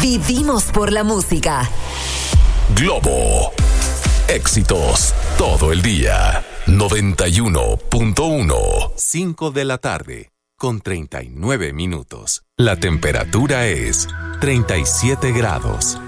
Vivimos por la música. Globo. Éxitos todo el día. 91.1. 5 de la tarde, con 39 minutos. La temperatura es 37 grados.